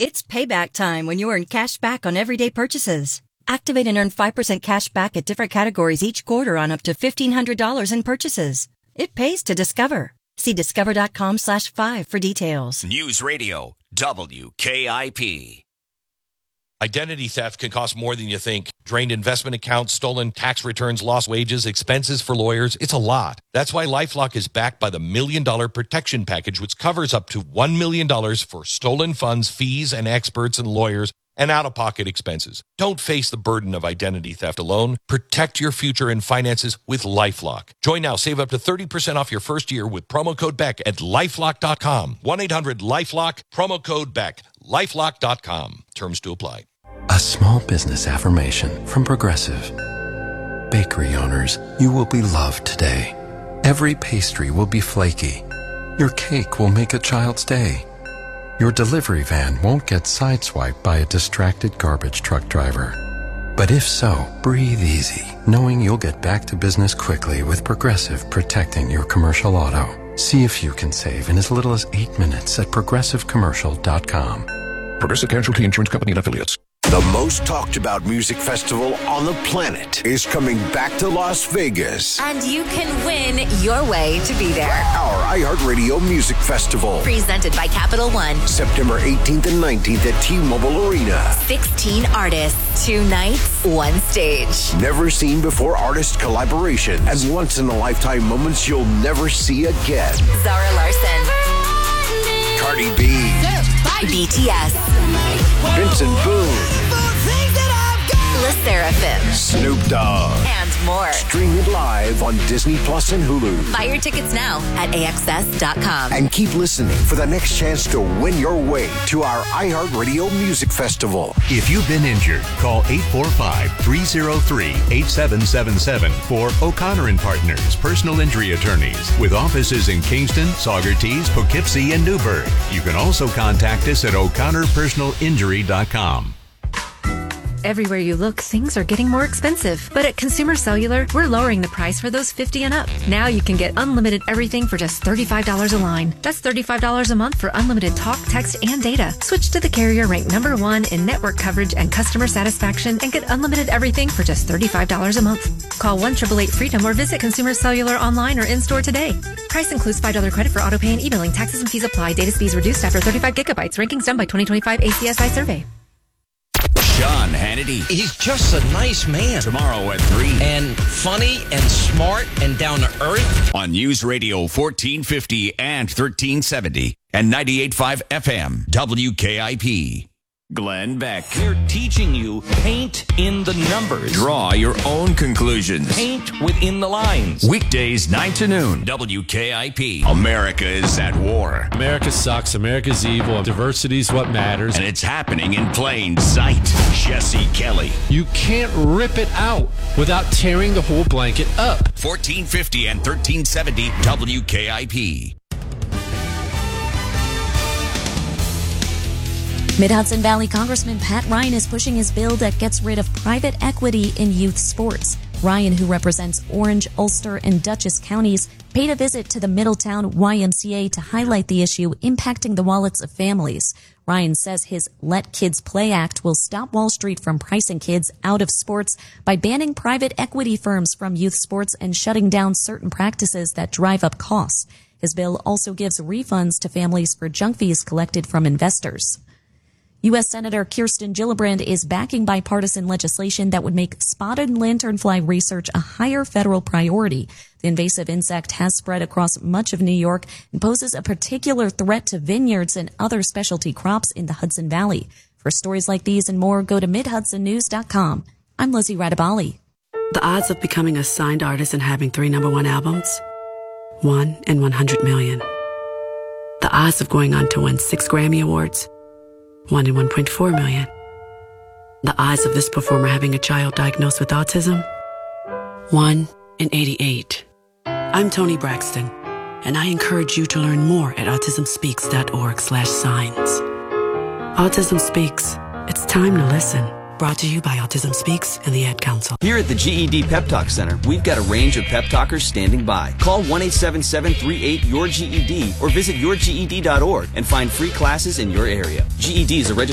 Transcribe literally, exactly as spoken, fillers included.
It's payback time when you earn cash back on everyday purchases. Activate and earn five percent cash back at different categories each quarter on up to fifteen hundred dollars in purchases. It pays to discover. See discover.com slash five for details. News Radio, W K I P. Identity theft can cost more than you think. Drained investment accounts, stolen tax returns, lost wages, expenses for lawyers. It's a lot. That's why LifeLock is backed by the Million Dollar Protection Package, which covers up to one million dollars for stolen funds, fees, and experts and lawyers, and out-of-pocket expenses. Don't face the burden of identity theft alone. Protect your future and finances with LifeLock. Join now. Save up to thirty percent off your first year with promo code Beck at lifelock dot com. one eight hundred lifelock, promo code Beck, lifelock dot com. Terms to apply. A small business affirmation from Progressive. Bakery owners, you will be loved today. Every pastry will be flaky. Your cake will make a child's day. Your delivery van won't get sideswiped by a distracted garbage truck driver. But if so, breathe easy, knowing you'll get back to business quickly with Progressive protecting your commercial auto. See if you can save in as little as eight minutes at progressive commercial dot com. Progressive Casualty Insurance Company and Affiliates. The most talked about music festival on the planet is coming back to Las Vegas. And you can win your way to be there. Our iHeartRadio Music Festival. Presented by Capital One. September eighteenth and nineteenth at T-Mobile Arena. sixteen artists, two nights, one stage. Never seen before artist collaboration and once-in-a-lifetime moments you'll never see again. Zara Larson. Cardi B. B T S. Vincent Boone. Le Seraphim. Snoop Dogg. And more. Stream it live on Disney Plus and Hulu. Buy your tickets now at A X S dot com. And keep listening for the next chance to win your way to our iHeartRadio Music Festival. If you've been injured, call eight four five, three oh three, eight seven seven seven for O'Connor and Partners, personal injury attorneys, with offices in Kingston, Saugerties, Poughkeepsie, and Newburgh. You can also contact us at o'connor personal injury dot com. Everywhere you look, things are getting more expensive. But at Consumer Cellular, we're lowering the price for those fifty and up. Now you can get unlimited everything for just thirty-five dollars a line. That's thirty-five dollars a month for unlimited talk, text, and data. Switch to the carrier ranked number one in network coverage and customer satisfaction and get unlimited everything for just thirty-five dollars a month. Call one eight eight eight freedom or visit Consumer Cellular online or in-store today. Price includes five dollars credit for auto pay and e-billing. Taxes and fees apply. Data speeds reduced after thirty-five gigabytes. Rankings done by twenty twenty-five A C S I survey. Sean Hannity. He's just a nice man. Tomorrow at three. And funny and smart and down to earth. On News Radio fourteen fifty and thirteen seventy and ninety-eight point five F M, W K I P. Glenn Beck. We're teaching you paint in the numbers. Draw your own conclusions. Paint within the lines. Weekdays nine to noon, W K I P. America is at war. America sucks. America's evil. Diversity's what matters. And it's happening in plain sight. Jesse Kelly. You can't rip it out without tearing the whole blanket up. fourteen fifty and thirteen seventy, W K I P. Mid-Hudson Valley Congressman Pat Ryan is pushing his bill that gets rid of private equity in youth sports. Ryan, who represents Orange, Ulster, and Dutchess counties, paid a visit to the Middletown Y M C A to highlight the issue impacting the wallets of families. Ryan says his Let Kids Play Act will stop Wall Street from pricing kids out of sports by banning private equity firms from youth sports and shutting down certain practices that drive up costs. His bill also gives refunds to families for junk fees collected from investors. U S Senator Kirsten Gillibrand is backing bipartisan legislation that would make spotted lanternfly research a higher federal priority. The invasive insect has spread across much of New York and poses a particular threat to vineyards and other specialty crops in the Hudson Valley. For stories like these and more, go to mid hudson news dot com. I'm Lizzie Radabali. The odds of becoming a signed artist and having three number one albums? One in one hundred million. The odds of going on to win six Grammy Awards? One in one point four million. The odds of this performer having a child diagnosed with autism? One in eighty-eight. I'm Toni Braxton, and I encourage you to learn more at autism speaks dot org slash signs. Autism Speaks. It's time to listen. Brought to you by Autism Speaks and the Ad Council. Here at the G E D Pep Talk Center, we've got a range of pep talkers standing by. Call one eight seven seven, three eight, your G E D or visit your G E D dot org and find free classes in your area. G E D is a registered